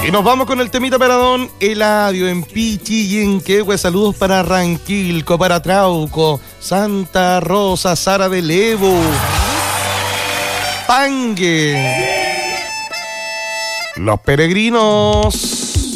Y nos vamos con el temita para don Eladio en Pichi y en Quehue. Saludos para Ranquilco, para Trauco, Santa Rosa, Sara de Levo, Pangue, Los Peregrinos.